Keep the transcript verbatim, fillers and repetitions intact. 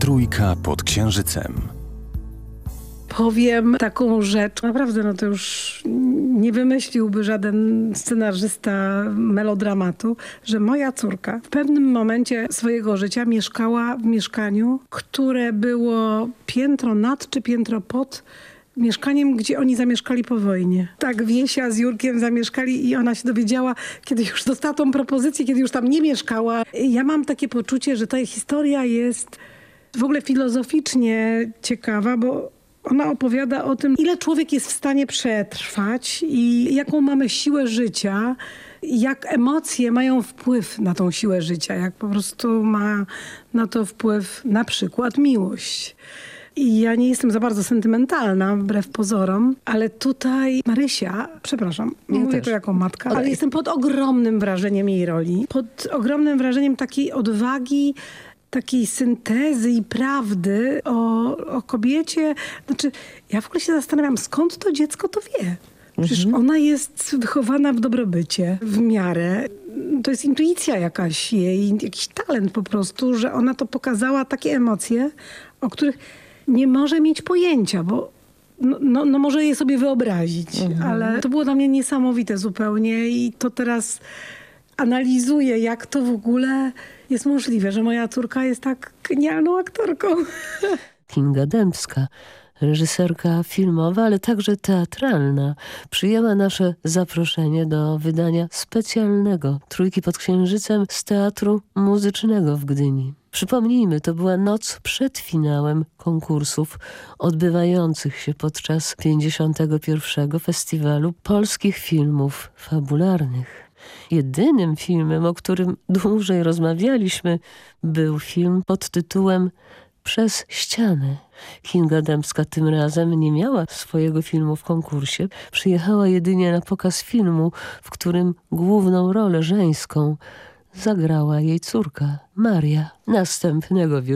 Trójka pod Księżycem. Powiem taką rzecz, naprawdę no to już nie wymyśliłby żaden scenarzysta melodramatu, że moja córka w pewnym momencie swojego życia mieszkała w mieszkaniu, które było piętro nad czy piętro pod mieszkaniem, gdzie oni zamieszkali po wojnie. Tak Wiesia z Jurkiem zamieszkali i ona się dowiedziała, kiedy już dostała tą propozycję, kiedy już tam nie mieszkała. Ja mam takie poczucie, że ta historia jest w ogóle filozoficznie ciekawa, bo ona opowiada o tym, ile człowiek jest w stanie przetrwać i jaką mamy siłę życia, jak emocje mają wpływ na tą siłę życia, jak po prostu ma na to wpływ na przykład miłość. I ja nie jestem za bardzo sentymentalna, wbrew pozorom, ale tutaj Marysia, przepraszam, ja mówię też. to jako matka, ale jestem pod ogromnym wrażeniem jej roli, pod ogromnym wrażeniem takiej odwagi, takiej syntezy i prawdy o, o kobiecie. Znaczy, ja w ogóle się zastanawiam, skąd to dziecko to wie. Przecież Mhm. ona jest wychowana w dobrobycie, w miarę. To jest intuicja jakaś jej, jakiś talent po prostu, że ona to pokazała takie emocje, o których nie może mieć pojęcia, bo no, no, no może je sobie wyobrazić. Mhm. Ale to było dla mnie niesamowite zupełnie i to teraz analizuję, jak to w ogóle jest możliwe, że moja córka jest tak genialną aktorką. Kinga Dębska, reżyserka filmowa, ale także teatralna, przyjęła nasze zaproszenie do wydania specjalnego Trójki pod Księżycem z Teatru Muzycznego w Gdyni. Przypomnijmy, to była noc przed finałem konkursów odbywających się podczas pięćdziesiątego pierwszego Festiwalu Polskich Filmów Fabularnych. Jedynym filmem, o którym dłużej rozmawialiśmy, był film pod tytułem Przez ścianę. Kinga Dębska tym razem nie miała swojego filmu w konkursie. Przyjechała jedynie na pokaz filmu, w którym główną rolę żeńską zagrała jej córka Maria. Następnego wieczoru